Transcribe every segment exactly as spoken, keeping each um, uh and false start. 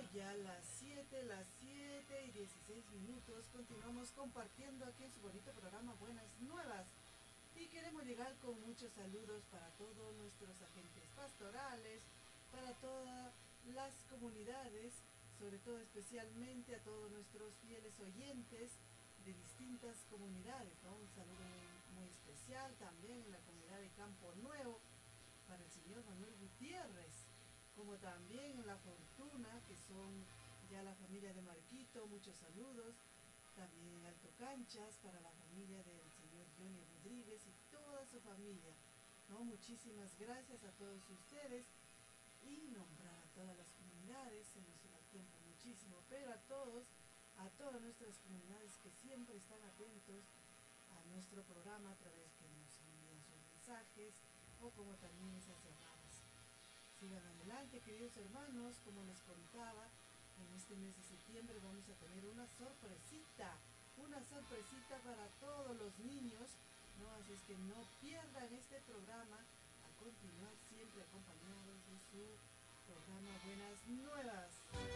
Ya las siete, las siete y dieciséis minutos, continuamos compartiendo aquí en su bonito programa Buenas Nuevas. Y queremos llegar con muchos saludos para todos nuestros agentes pastorales, para todas las comunidades, sobre todo especialmente a todos nuestros fieles oyentes de distintas comunidades, ¿no? Un saludo muy, muy especial también en la comunidad de Campo Nuevo, para el señor Manuel Gutiérrez, como también en La Fortuna, que son ya la familia de Marquito, muchos saludos. También en Alto Canchas, para la familia del señor Johnny Rodríguez y toda su familia. ¿No? Muchísimas gracias a todos ustedes. Y nombrar a todas las comunidades, se nos lleva el tiempo muchísimo, pero a todos, a todas nuestras comunidades que siempre están atentos a nuestro programa a través que nos envían sus mensajes o como también esas llamadas. Sigan adelante, queridos hermanos, como les contaba, en este mes de septiembre vamos a tener una sorpresita, una sorpresita para todos los niños, ¿no? Así es que no pierdan este programa, a continuar siempre acompañados de su programa Buenas Nuevas.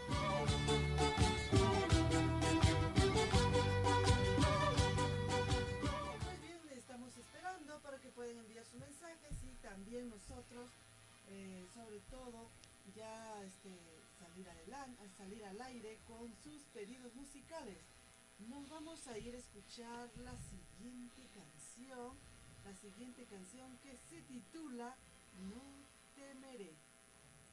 Muy bien, estamos esperando para que puedan enviar sus mensajes y también nosotros, eh, sobre todo, ya este, salir, adelante, salir al aire con sus pedidos musicales. Nos vamos a ir a escuchar la siguiente canción, la siguiente canción que se titula No temeré.